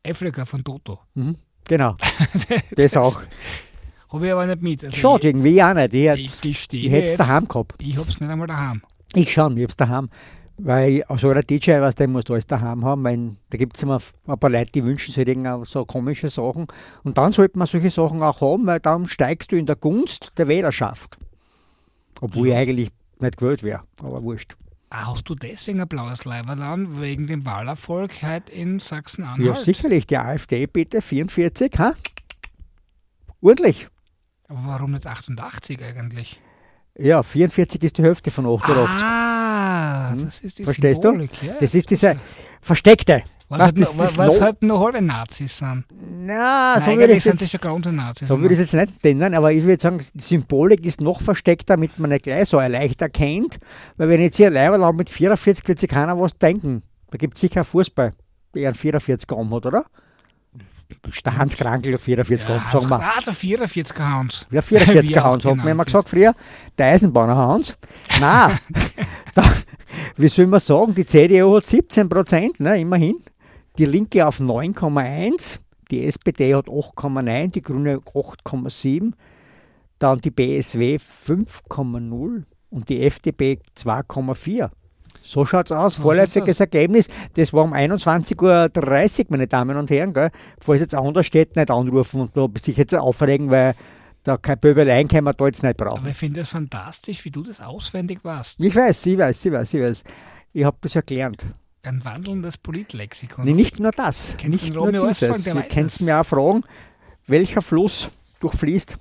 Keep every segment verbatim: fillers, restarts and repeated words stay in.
Afrika von Toto. Mhm. Genau, das das auch. Habe ich aber nicht mit. Also Schade, irgendwie auch nicht. Ich, ich gestehe ich hätte es jetzt, daheim gehabt. Ich habe es nicht einmal daheim. Ich schon, ich habe es daheim. Weil so ein D J, was der muss da alles daheim haben, weil da gibt es immer ein paar Leute, die wünschen sich irgendwie so komische Sachen. Und dann sollte man solche Sachen auch haben, weil dann steigst du in der Gunst der Wählerschaft. Obwohl Ja. ich eigentlich nicht gewählt wäre, aber wurscht. Ah, hast du deswegen ein blaues Leiberl an, wegen dem Wahlerfolg heute in Sachsen-Anhalt? Ja, sicherlich, die AfD bitte, vierundvierzig, ha? Ordentlich. Aber warum nicht achtundachtzig eigentlich? Ja, vierundvierzig ist die Hälfte von achtundachtzig. Ah, Hm? das ist die Verstehst Symbolik. du? Ja, Das ist diese versteckte. Was, Was, halt, das noch- ist was Lo- halt noch halbe Nazis sind. Na, so Nein, würde eigentlich ich sind es das schon jetzt, ganze Nazis. so würde ich es jetzt nicht nennen, aber ich würde sagen, die Symbolik ist noch versteckt, damit man nicht gleich so leicht erkennt. Weil wenn ich jetzt hier Leiberl habe mit vierundvierzig, wird sich keiner was denken. Da gibt es sicher einen Fußball, der einen vierundvierzig Gramm hat, oder? Der Hans Krankel hat vierundvierzig Gramm, sagen wir. Ah, der vierundvierziger Hans. Ja, vierundvierzig Wie auch Hans, hat man genannt immer wird. gesagt früher. Der Eisenbahner Hans. Nein, da, wie soll man sagen, die C D U hat siebzehn Prozent, ne, immerhin. Die Linke auf neun Komma eins, die S P D hat acht Komma neun, die Grüne acht Komma sieben, dann die B S W fünf Komma null und die F D P zwei Komma vier. So schaut es aus, So vorläufiges schaut's Ergebnis. Das war um einundzwanzig Uhr dreißig, meine Damen und Herren. Gell? Falls jetzt anders steht, nicht anrufen und da sich jetzt aufregen, weil da kein Böbeleien können wir da jetzt nicht brauchen. Aber ich finde es fantastisch, wie du das auswendig warst. Ich weiß, ich weiß, ich weiß, ich weiß. Ich habe das ja gelernt. Ein wandelndes Politlexikon. Nee, nicht nur das, Kennst nicht den nur Romeo dieses. Oswald, der Ihr weiß könnt es. mir auch fragen, welcher Fluss durchfließt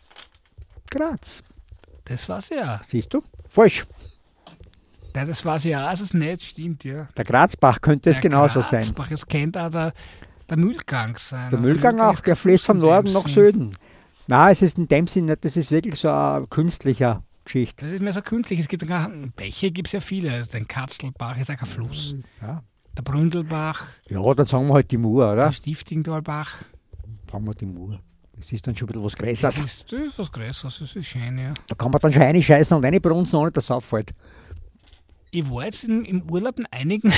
Graz. Das war's ja. Siehst du? Falsch. Ja, das war's ja, also es nicht, stimmt, ja. Der Grazbach könnte es Der genauso sein. Grazbach, es könnte auch der, der Mühlgang sein. Der Mühlgang auch, ist der kein fließt vom Fluss in Norden dem nach Sinn. Süden. Nein, es ist in dem Sinn nicht, das ist wirklich so eine künstliche Geschichte. Das ist mehr so künstlich. Es gibt ja Bäche, gibt es ja viele. Also den Katzelbach ist auch kein Fluss. Ja. Der Bründelbach, Ja, dann sagen wir halt die Mur, oder? der Stiftingtalbach. Sagen wir die Mur. Das ist dann schon ein bisschen was Das Größeres. ist, das ist was Größeres, das ist schön, ja. Da kann man dann schon reinscheißen und reinbrunzen, ohne dass es auffällt. Ich war jetzt in, im Urlaub in einigen,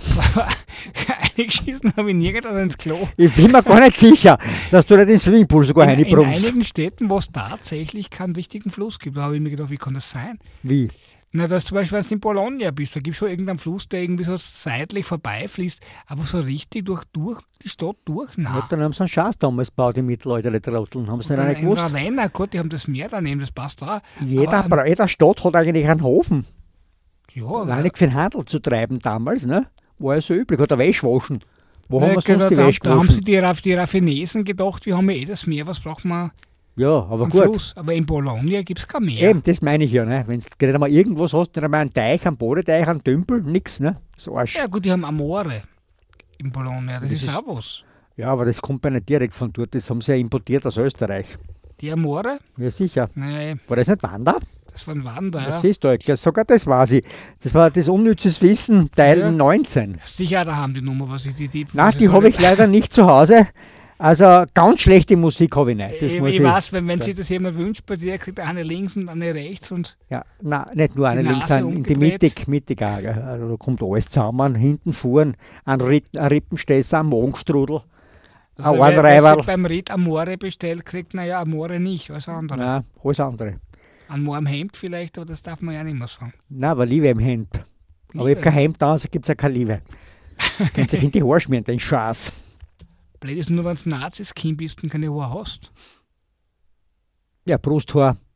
eingeschießen habe ich nirgends ins Klo. Ich bin mir gar nicht sicher, dass du nicht ins Swimmingpool sogar In, in reinbrunst. einigen Städten, wo es tatsächlich keinen richtigen Fluss gibt, da habe ich mir gedacht, wie kann das sein? Wie? Na, dass zum Beispiel, wenn du in Bologna bist, da gibt es schon irgendeinen Fluss, der irgendwie so seitlich vorbeifließt, aber so richtig durch, durch die Stadt durch, Ja, nein. dann haben sie einen Schatz damals gebaut im Mittelalter, die Trotteln. Haben sie nicht Oder nicht in gewusst. Ravenna, gut, die haben das Meer daneben, das passt auch. Jeder, aber, Bra- jeder Stadt hat eigentlich einen Hofen. ja, Alleine für den Handel zu treiben damals, ne? War ja so üblich. Oder Wäsche waschen. Wo na, haben wir genau, sonst die da, Wäsche da haben sie gewaschen? die, Raff- die Raffinesen gedacht, wir haben ja eh das Meer, was braucht man Ja, aber am gut. Fluss? Aber in Bologna gibt es kein Meer. Eben, das meine ich ja, ne? Wenn du gerade einmal irgendwas hast, dann einmal einen Teich, einen Bodenteich, einen Tümpel, nix, ne? So Arsch. Ja gut, die haben Amore in Bologna, das, Das ist ist- auch was. Ja, aber das kommt ja nicht direkt von dort, das haben sie ja importiert aus Österreich. Die Amore, Ja, sicher. nein, War das nicht Wander? das waren Wander, Das ja. siehst du, ja, sogar das weiß ich. Das war das unnützes Wissen, Teil Ja. neunzehn. Sicher, da haben die Nummer, was ich die Tipp. Nein, was die soll habe ich leider nicht zu Hause. Also ganz schlechte Musik habe ich nicht. Das ich, muss ich ich, weiß, wenn, wenn ja. sich das jemand wünscht, bei dir kriegt er eine links und eine rechts und Ja, nein, nicht nur eine Die links, Nase ein- in die umgedreht. mittig, mittig auch, gell. Also da kommt alles zusammen. Hinten vorn ein, Ritt, ein Rippenstesser, ein Magenstrudel. also ein wer, wer Reiberl. sich beim Ritt Amore bestellt, kriegt naja Amore nicht, alles andere. Nein, alles andere. An am Hemd vielleicht, aber das darf man ja nicht mehr sagen. Nein, aber Liebe im Hemd. Aber ich habe kein Hemd an, also gibt es ja keine Liebe. Könnt sich in die Haare schmieren, den Schaß. Blöd ist nur, wenn du Nazis-Kind bist und keine Haare hast. Ja, Brusthaar